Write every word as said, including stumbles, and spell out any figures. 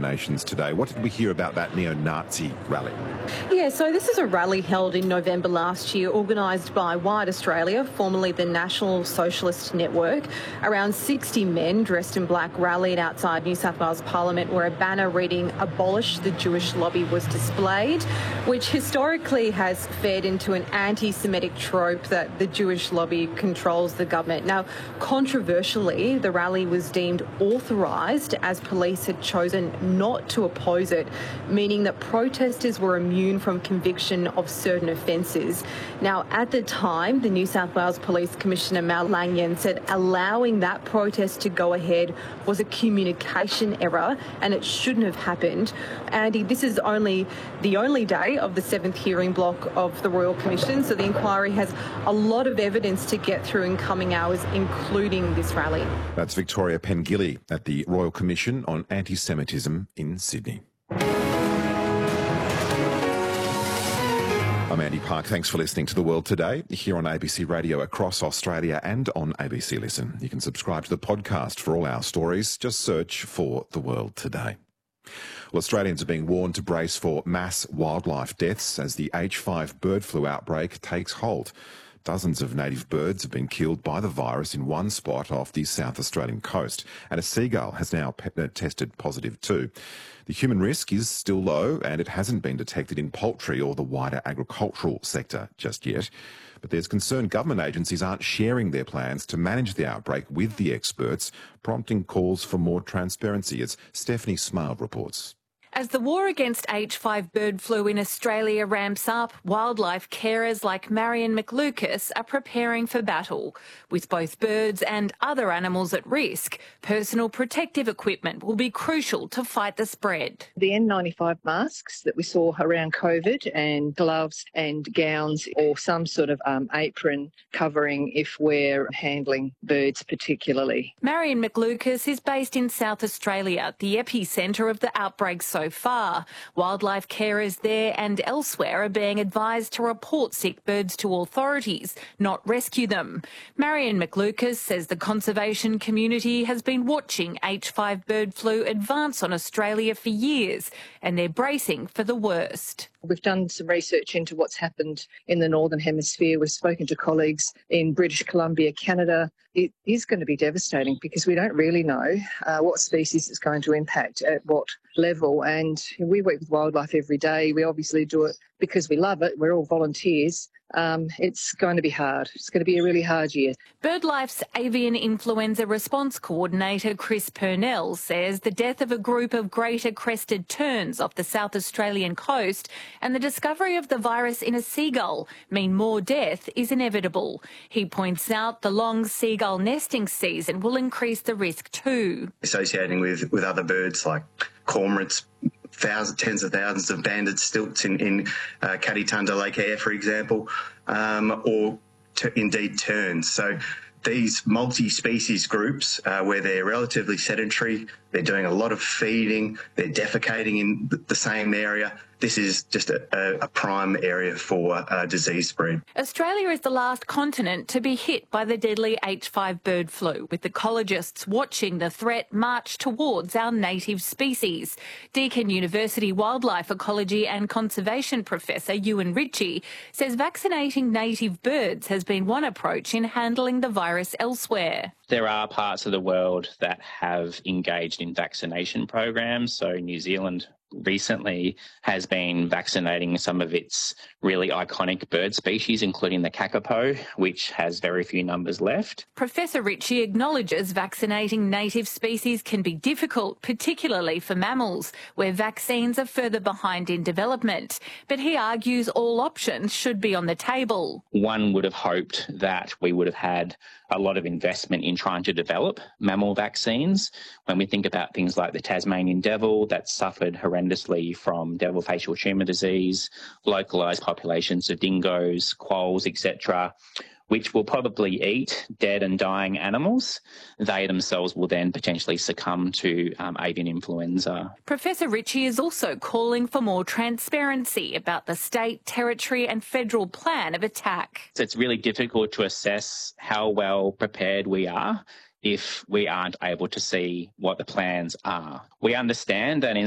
Nations today. What did we hear about that neo-Nazi rally? Yeah, so this is a rally held in November last year, organised by White Australia, formerly the National Socialist Network. Around sixty men dressed in black rallied outside New South Wales Parliament, where a banner reading "Abolish the Jewish Lobby" was displayed, which historically has fed into an anti-Semitic trope that the Jewish lobby controls the government. Now, controversially, the rally was deemed authorised as police had chosen not to oppose it, meaning that protesters were immune from conviction of certain offences. Now, at the time, the New South Wales Police Commissioner Mal Lanyon said allowing that protest to go ahead was a communication error and it shouldn't have happened. Andy, this is only the only day of the seventh hearing block of the Royal Commission, so the inquiry has a lot of evidence to get through in coming hours, including this rally. That's Victoria Pengilly at the Royal Commission on Anti-Semitism in Sydney. I'm Andy Park. Thanks for listening to The World Today here on A B C Radio across Australia and on A B C Listen. You can subscribe to the podcast for all our stories. Just search for The World Today. Well, Australians are being warned to brace for mass wildlife deaths as the H five bird flu outbreak takes hold. Dozens of native birds have been killed by the virus in one spot off the South Australian coast, and a seagull has now pe- tested positive too. The human risk is still low, and it hasn't been detected in poultry or the wider agricultural sector just yet. But there's concern government agencies aren't sharing their plans to manage the outbreak with the experts, prompting calls for more transparency, as Stephanie Smilde reports. As the war against H five bird flu in Australia ramps up, wildlife carers like Marion McLucas are preparing for battle. With both birds and other animals at risk, personal protective equipment will be crucial to fight the spread. The N ninety-five masks that we saw around COVID, and gloves and gowns, or some sort of um, apron covering if we're handling birds particularly. Marion McLucas is based in South Australia, the epicentre of the outbreak so far. Wildlife carers there and elsewhere are being advised to report sick birds to authorities, not rescue them. Marion McLucas says the conservation community has been watching H five bird flu advance on Australia for years, and they're bracing for the worst. We've done some research into what's happened in the Northern Hemisphere. We've spoken to colleagues in British Columbia, Canada. It is going to be devastating because we don't really know uh, what species it's going to impact at what level. And we work with wildlife every day. We obviously do it because we love it. We're all volunteers. Um, it's going to be hard. It's going to be a really hard year. BirdLife's avian influenza response coordinator Chris Purnell says the death of a group of greater crested terns off the South Australian coast and the discovery of the virus in a seagull mean more death is inevitable. He points out the long seagull nesting season will increase the risk too. Associating with, with other birds like cormorants, thousands, tens of thousands of banded stilts in, in uh, Kaditunda Lake Eyre, for example, um, or t- indeed terns. So these multi-species groups, uh, where they're relatively sedentary, they're doing a lot of feeding, they're defecating in the same area, this is just a, a, a prime area for uh, disease spread. Australia is the last continent to be hit by the deadly H five bird flu, with ecologists watching the threat march towards our native species. Deakin University wildlife ecology and conservation professor Ewan Ritchie says vaccinating native birds has been one approach in handling the virus elsewhere. There are parts of the world that have engaged in vaccination programs. So New Zealand recently has been vaccinating some of its really iconic bird species, including the kakapo, which has very few numbers left. Professor Ritchie acknowledges vaccinating native species can be difficult, particularly for mammals, where vaccines are further behind in development. But he argues all options should be on the table. One would have hoped that we would have had a lot of investment in trying to develop mammal vaccines. When we think about things like the Tasmanian devil that suffered horrendously from devil facial tumour disease, localised populations of dingoes, quolls, et cetera, which will probably eat dead and dying animals. They themselves will then potentially succumb to um, avian influenza. Professor Ritchie is also calling for more transparency about the state, territory and federal plan of attack. So it's really difficult to assess how well prepared we are if we aren't able to see what the plans are. We understand that in